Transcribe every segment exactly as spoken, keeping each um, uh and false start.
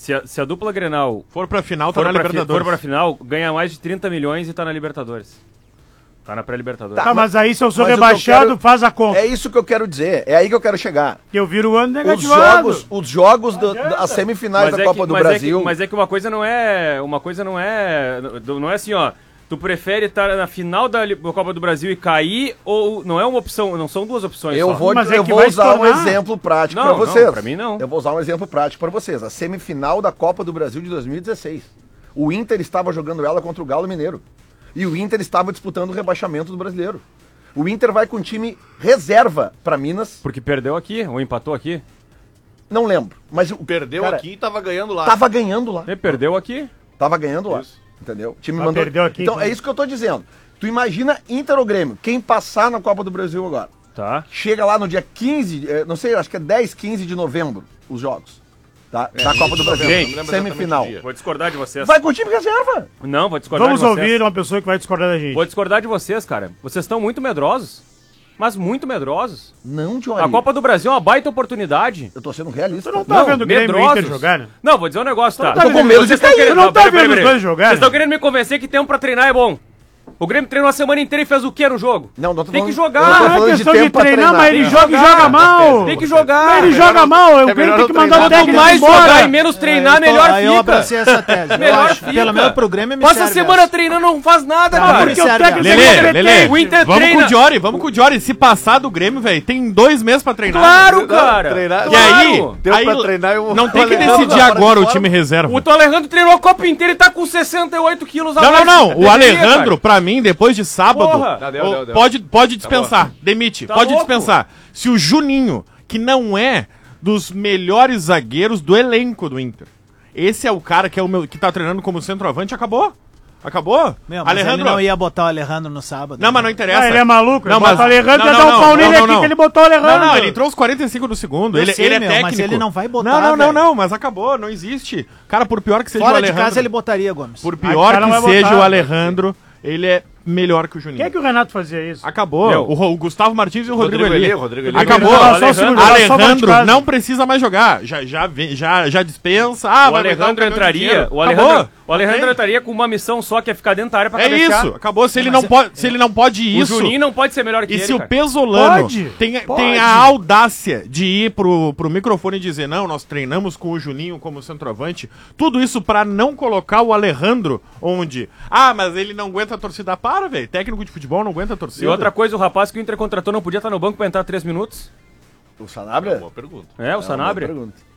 Se a, se a dupla Grenal for pra final, tá for na pra Libertadores. For pra final, ganha mais de trinta milhões e tá na Libertadores. Tá na pré-Libertadores. Tá, mas aí se eu sou Mas o que rebaixado, eu quero- faz a conta. É isso que eu quero dizer, é aí que eu quero chegar. Que eu viro o ano Os negativado. jogos, os jogos do- das semifinais da é Copa que, do mas Brasil. É que, mas é que uma coisa não é. Uma coisa não é. Não é assim, ó. Tu prefere estar na final da Li- Copa do Brasil e cair, ou não é uma opção, não são duas opções Eu só. vou, Mas é eu que vou vai usar um tornar. exemplo prático Não, pra não, vocês. pra mim não. Eu vou usar um exemplo prático pra vocês. A semifinal da Copa do Brasil de dois mil e dezesseis. O Inter estava jogando ela contra o Galo Mineiro. E o Inter estava disputando o rebaixamento do Brasileiro. O Inter vai com time reserva pra Minas. Porque perdeu aqui, ou empatou aqui. Não lembro. Mas o Perdeu cara, aqui e tava ganhando lá. Tava ganhando lá. Ele perdeu aqui. Tava ganhando lá. Isso. Entendeu? O time Mas mandou. perdeu aqui, então, então. é isso que eu tô dizendo. Tu imagina Inter ou Grêmio, quem passar na Copa do Brasil agora. Tá. Chega lá no dia quinze, eh, não sei, acho que é dez, quinze de novembro, os jogos. Tá? da Copa do Brasil. não me lembro exatamente Semifinal. o dia. Vou discordar de vocês. Vai com o time reserva. Não, vou discordar Vamos de vocês. ouvir uma pessoa que vai discordar da gente. Vou discordar de vocês, cara. Vocês estão muito medrosos. Mas muito medrosos. Não, Johnny. A Copa do Brasil é uma baita oportunidade. Eu tô sendo realista. Tu não tá vendo o Grêmio e o medrosos. Inter jogar, né? Não, vou dizer um negócio, tá? não tá Eu tô com medo de Vocês estão cair. querendo- Tu não tá peraí, peraí, vendo os peraí. dois jogar, Vocês estão né? querendo me convencer que tempo pra treinar é bom. O Grêmio treinou a semana inteira e fez o que no jogo? Não, não tô Tem falando- que eu jogar. tô Não falando é de questão de, tempo pra treinar, treinar. mas ele Tem que joga e jogar. joga mal. Tem que jogar. Mas ele joga mal. O Grêmio melhor tem que não mandar o treinar. técnico mais embora. jogar e menos treinar, É, eu tô- melhor aí eu fica. abracei essa tese. Eu Melhor acho, fica. pelo menos pro Grêmio me Passa a serve semana essa. treinando, não faz nada, Não, cara. porque o Porque o técnico técnico Lelê, é Lelê, competente. O Inter vamos treina- com o Diori, vamos com o Diori. Se passar do Grêmio, velho, tem dois meses pra treinar. Claro, cara. treinar- E aí, Claro. Deu aí pra treinar e o- não tem que o Alejandro decidir tá fora agora de o time forma. reserva. O Alejandro treinou a Copa inteira e tá com sessenta e oito quilos a Não, não, mais. não. O Deveria, Alejandro, cara. pra mim, depois de sábado, Porra. Não, deu, o- deu, deu. pode, pode dispensar. Demite. Tá pode louco? dispensar. Se o Juninho, que não é dos melhores zagueiros do elenco do Inter, esse é o cara que, é o meu, que tá treinando como centroavante, acabou. Acabou? Meu, mas Alejandro. ele não ia botar o Alejandro no sábado. Não, mas não interessa. Ah, ele é maluco. Não, Ele mas bota o Alejandro não, ia não, dar um não, pau nele não, aqui não. que ele botou o Alejandro. Não, não, ele entrou os quarenta e cinco do segundo. Eu Ele, sei, ele é meu, técnico. mas ele não vai botar, Não, não, não, velho. não, mas acabou, não existe. Cara, por pior que seja o Fora de Alejandro. casa ele botaria, Gomes. Por Ah, pior cara, não que vai seja botar. o Alejandro, ele é melhor que o Juninho. Quem é que o Renato fazia isso? Acabou. Meu. O, Ro- o Gustavo Martins e o Rodrigo, Rodrigo Eli. Eli, Rodrigo Eli. Acabou. Ele jogava só o Alejandro, segundo, jogava só o Alejandro banco de não precisa mais jogar. Já, já, vem- já, já dispensa. Ah, O vai botar um Alejandro caminhão de entraria, dinheiro. o Alejandro, Acabou. o Alejandro Não tem. entraria com uma missão só, que é ficar dentro da área pra É cabecear. isso. Acabou. Se ele, Mas não é- pode, se ele não pode O isso. Juninho não pode ser melhor que E ele, se o cara. Pesolano Pode, tem, pode. tem a audácia de ir pro, pro microfone e dizer, não, nós treinamos com o Juninho como centroavante, tudo isso pra não colocar o Alejandro onde? Ah, mas ele não aguenta a torcida. Para, velho. Técnico de futebol não aguenta a torcida. E outra coisa, o rapaz que o Inter contratou não podia estar no banco pra entrar três minutos? O Sanabria? Boa pergunta. É, o É uma Sanabria. boa pergunta.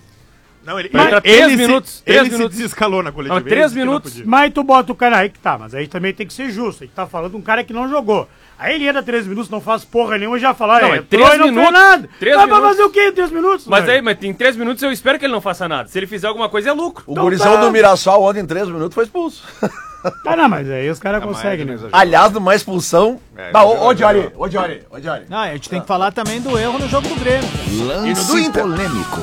Não, ele, Pra ele, entrar três ele minutos, se, três ele minutos. se desescalou na coletiva. Não, três ele disse que não minutos. podia. Mas tu bota o cara aí que tá, mas aí também tem que ser justo. A gente tá falando de um cara que não jogou. Aí ele entra três minutos, não faz porra nenhuma e já fala, Não, é, é entrou três e não minutos, fez nada. três Mas vai minutos. fazer o quê em três minutos? Mas velho? aí, mas em três minutos eu espero que ele não faça nada. Se ele fizer alguma coisa, é lucro. O Então gurizão tá. do Mirassol ontem em três minutos foi expulso. Ah, não, mas aí os caras É, mas conseguem, não né? exagero. Aliás, numa expulsão. É, Bah, ô, exagerou, ô, Diori, exagerou. ô, Diori, ô, Diori. Não, a gente tem que falar também do erro no jogo do Grêmio. Lance do Inter. polêmico.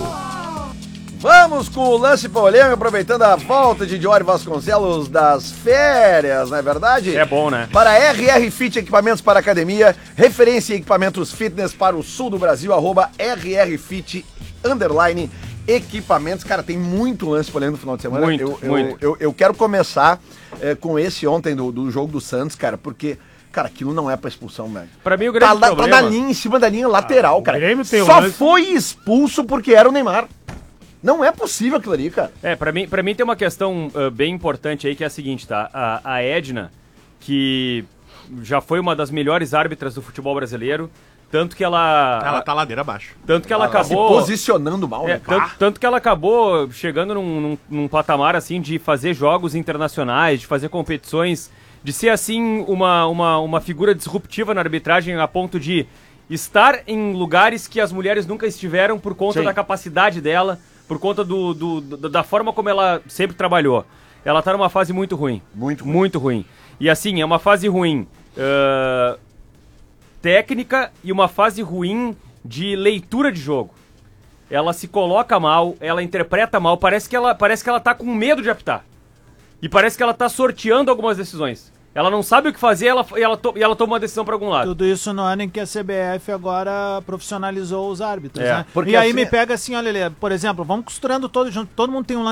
Vamos com o lance polêmico, aproveitando a volta de Diori Vasconcelos das férias, não é verdade? É bom, né? Para R R Fit Equipamentos para Academia, referência em equipamentos fitness para o sul do Brasil, arroba R R Fit, underline, equipamentos. Cara, tem muito lance polêmico no final de semana. Muito, eu, eu, muito. Eu, eu quero começar eh, com esse ontem do, do jogo do Santos, cara, porque... Cara, aquilo não é pra expulsão, velho. Pra mim, o Tá, grande lá- tá problema... na linha, em cima da linha lateral, cara. Grêmio tem Só um lance- foi expulso porque era o Neymar. Não é possível aquilo ali, cara. É, pra mim, pra mim tem uma questão uh, bem importante aí, que é a seguinte, tá? A, a Edna, que já foi uma das melhores árbitras do futebol brasileiro, tanto que ela... Ela tá ladeira abaixo. Tanto que ela Tá se acabou... posicionando mal, É, né? tanto, tanto que ela acabou chegando num, num, num patamar, assim, de fazer jogos internacionais, de fazer competições, de ser, assim, uma, uma, uma figura disruptiva na arbitragem a ponto de estar em lugares que as mulheres nunca estiveram por conta Sim. da capacidade dela, por conta do, do, do- da forma como ela sempre trabalhou. Ela tá numa fase muito ruim. Muito ruim. Muito ruim. E, assim, é uma fase ruim ãh, técnica e uma fase ruim de leitura de jogo. Ela se coloca mal, ela interpreta mal, parece que ela, parece que ela tá com medo de apitar. E parece que ela tá sorteando algumas decisões. Ela não sabe o que fazer ela, e, ela to, e ela toma uma decisão pra algum lado. Tudo isso no ano em que a C B F agora profissionalizou os árbitros, É, né? porque E aí assim- me pega assim, olha, Lelê, por exemplo, vamos costurando todo junto, todo mundo tem um